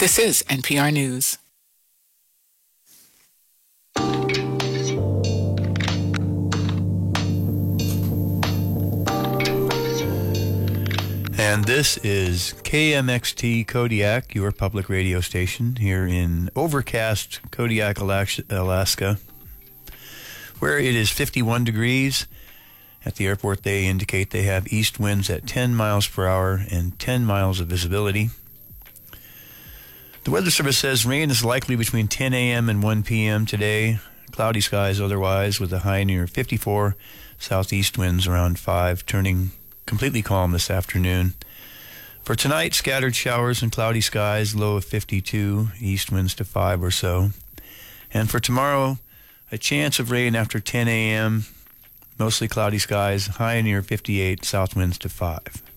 This is NPR News. And this is KMXT Kodiak, your public radio station here in overcast Kodiak, Alaska, where it is 51 degrees. At the airport, they indicate they have east winds at 10 miles per hour and 10 miles of visibility. The Weather Service says rain is likely between 10 a.m. and 1 p.m. today. Cloudy skies otherwise, with a high near 54, southeast winds around 5, turning completely calm this afternoon. For tonight, scattered showers and cloudy skies, low of 52, east winds to 5 or so. And for tomorrow, a chance of rain after 10 a.m., mostly cloudy skies, high near 58, south winds to 5.